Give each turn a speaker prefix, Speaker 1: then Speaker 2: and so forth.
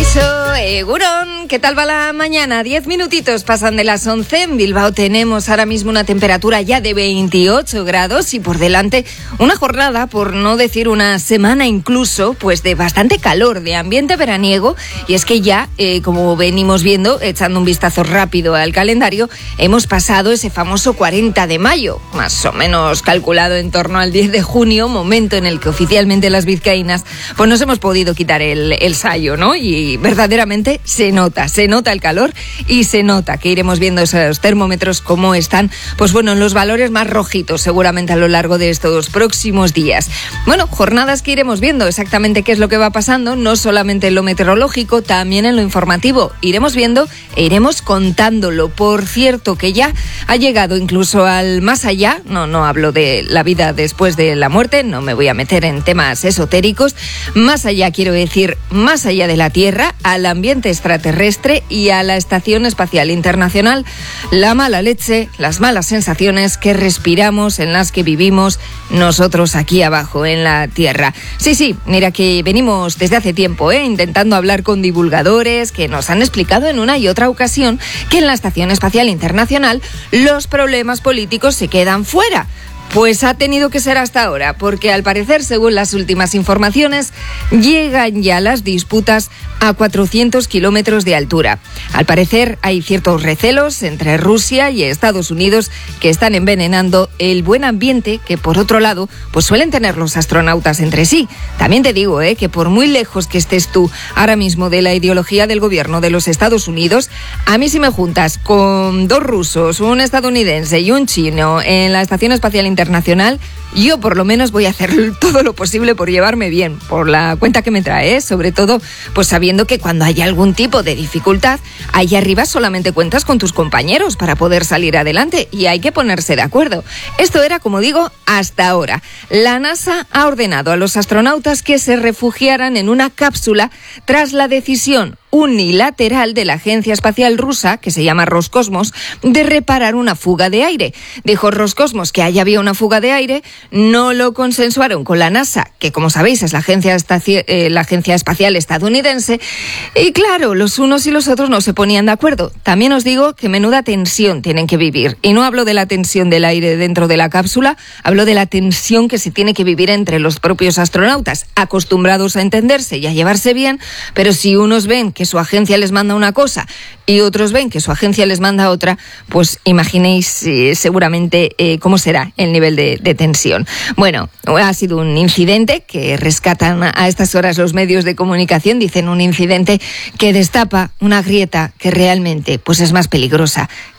Speaker 1: Kaixo, Egunon, ¿qué tal va la mañana? 10 minutitos pasan de las 11. En Bilbao tenemos ahora mismo una temperatura ya de 28 grados y por delante una jornada, por no decir una semana incluso, pues de bastante calor, de ambiente veraniego. Y es que ya, como venimos viendo, echando un vistazo rápido al calendario, hemos pasado ese famoso 40 de mayo, más o menos calculado en torno al 10 de junio, momento en el que oficialmente las vizcaínas pues nos hemos podido quitar el sayo, ¿no? Y verdaderamente se nota el calor y se nota que iremos viendo esos termómetros cómo están, pues bueno, en los valores más rojitos seguramente a lo largo de estos próximos días. Bueno, jornadas que iremos viendo exactamente qué es lo que va pasando, no solamente en lo meteorológico, también en lo informativo. Iremos viendo e iremos contándolo. Por cierto, que ya ha llegado incluso al más allá, no hablo de la vida después de la muerte, no me voy a meter en temas esotéricos, más allá quiero decir, más allá de la Tierra, al ambiente extraterrestre y a la Estación Espacial Internacional, la mala leche, las malas sensaciones que respiramos, en las que vivimos nosotros aquí abajo en la Tierra. Sí, mira que venimos desde hace tiempo intentando hablar con divulgadores que nos han explicado en una y otra ocasión que en la Estación Espacial Internacional los problemas políticos se quedan fuera. Pues ha tenido que ser hasta ahora, porque al parecer, según las últimas informaciones, llegan ya las disputas a 400 kilómetros de altura. Al parecer hay ciertos recelos entre Rusia y Estados Unidos que están envenenando el buen ambiente que, por otro lado, pues suelen tener los astronautas entre sí. También te digo que por muy lejos que estés tú ahora mismo de la ideología del gobierno de los Estados Unidos, a mí si me juntas con dos rusos, un estadounidense y un chino en la Estación Espacial Internacional, yo por lo menos voy a hacer todo lo posible por llevarme bien, por la cuenta que me trae, sobre todo pues sabiendo que cuando haya algún tipo de dificultad, ahí arriba solamente cuentas con tus compañeros para poder salir adelante y hay que ponerse de acuerdo. Esto era, como digo, hasta ahora. La NASA ha ordenado a los astronautas que se refugiaran en una cápsula tras la decisión unilateral de la agencia espacial rusa, que se llama Roscosmos, de reparar una fuga de aire. Dijo Roscosmos que ahí había una fuga de aire, no lo consensuaron con la NASA, que como sabéis es la agencia espacial estadounidense, y claro, los unos y los otros no se ponían de acuerdo. También os digo que menuda tensión tienen que vivir, y no hablo de la tensión del aire dentro de la cápsula, hablo de la tensión que se tiene que vivir entre los propios astronautas, acostumbrados a entenderse y a llevarse bien, pero si unos ven que su agencia les manda una cosa y otros ven que su agencia les manda otra, pues imaginéis seguramente cómo será el nivel de tensión. Bueno, ha sido un incidente que rescatan a estas horas los medios de comunicación, dicen un incidente que destapa una grieta que realmente pues es más peligrosa